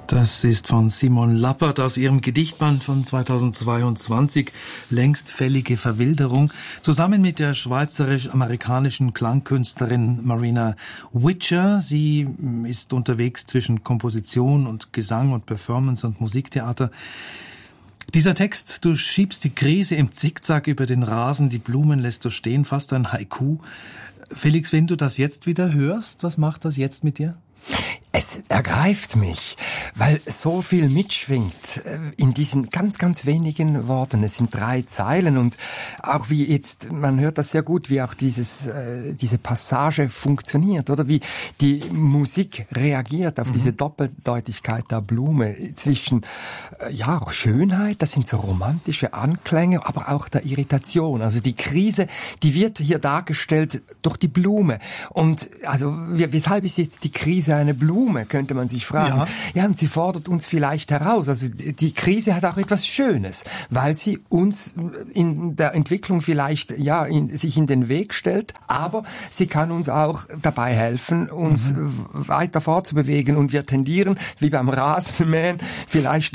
Das ist von Simon Lappert aus ihrem Gedichtband von 2022, Längst fällige Verwilderung, zusammen mit der schweizerisch-amerikanischen Klangkünstlerin Marina Witcher. Sie ist unterwegs zwischen Komposition und Gesang und Performance und Musiktheater. Dieser Text, du schiebst die Krise im Zickzack über den Rasen, die Blumen lässt du stehen, fast ein Haiku. Felix, wenn du das jetzt wieder hörst, was macht das jetzt mit dir? Es ergreift mich, weil so viel mitschwingt in diesen ganz, ganz wenigen Worten. Es sind 3 Zeilen und auch wie jetzt, man hört das sehr gut, wie auch diese Passage funktioniert, oder wie die Musik reagiert auf diese Doppeldeutigkeit der Blume zwischen, Schönheit, das sind so romantische Anklänge, aber auch der Irritation. Also die Krise, die wird hier dargestellt durch die Blume. Und also, weshalb ist jetzt die Krise eine Blume, könnte man sich fragen. Ja, und sie fordert uns vielleicht heraus. Also die Krise hat auch etwas Schönes, weil sie uns in der Entwicklung vielleicht sich in den Weg stellt, aber sie kann uns auch dabei helfen, uns weiter fortzubewegen. Und wir tendieren, wie beim Rasenmähen, vielleicht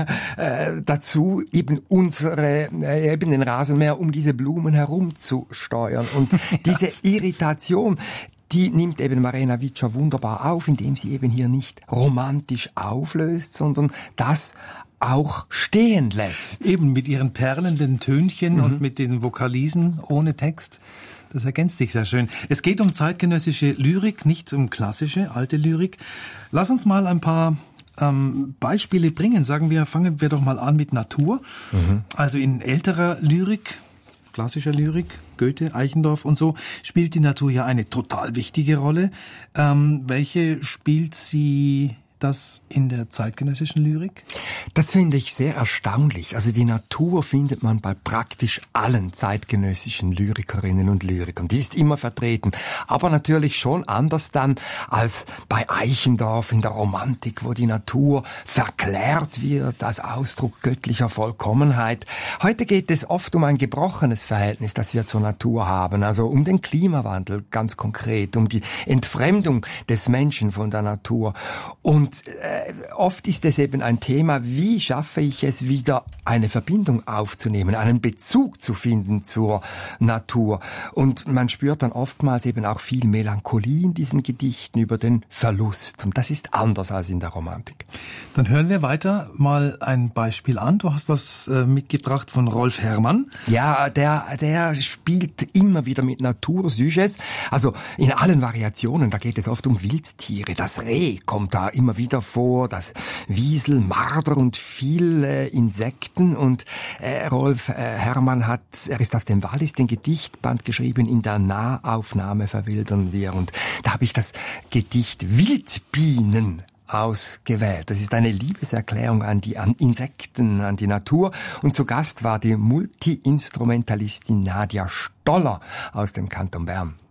dazu, eben den Rasenmäher um diese Blumen herumzusteuern. Und diese Irritation, die nimmt eben Marina Witcher wunderbar auf, indem sie eben hier nicht romantisch auflöst, sondern das auch stehen lässt. Eben mit ihren perlenden Tönchen und mit den Vokalisen ohne Text. Das ergänzt sich sehr schön. Es geht um zeitgenössische Lyrik, nicht um klassische, alte Lyrik. Lass uns mal ein paar Beispiele bringen. Fangen wir doch mal an mit Natur. Also in älterer Lyrik, klassischer Lyrik, Goethe, Eichendorff und so, spielt die Natur ja eine total wichtige Rolle. Welche spielt sie das in der zeitgenössischen Lyrik? Das finde ich sehr erstaunlich. Also die Natur findet man bei praktisch allen zeitgenössischen Lyrikerinnen und Lyrikern. Die ist immer vertreten. Aber natürlich schon anders dann als bei Eichendorff in der Romantik, wo die Natur verklärt wird als Ausdruck göttlicher Vollkommenheit. Heute geht es oft um ein gebrochenes Verhältnis, das wir zur Natur haben. Also um den Klimawandel ganz konkret, um die Entfremdung des Menschen von der Natur. Und oft ist es eben ein Thema, wie schaffe ich es wieder, eine Verbindung aufzunehmen, einen Bezug zu finden zur Natur. Und man spürt dann oftmals eben auch viel Melancholie in diesen Gedichten über den Verlust. Und das ist anders als in der Romantik. Dann hören wir weiter mal ein Beispiel an. Du hast was mitgebracht von Rolf Herrmann. Ja, der spielt immer wieder mit Natursujets. Also in allen Variationen, da geht es oft um Wildtiere. Das Reh kommt da immer wieder vor, das Wiesel, Marder und viele Insekten. Und Rolf Herrmann er ist aus dem Wallis den Gedichtband geschrieben, in der Nahaufnahme verwildern wir. Und da habe ich das Gedicht Wildbienen ausgewählt. Das ist eine Liebeserklärung an Insekten, an die Natur. Und zu Gast war die Multi-Instrumentalistin Nadja Stoller aus dem Kanton Bern.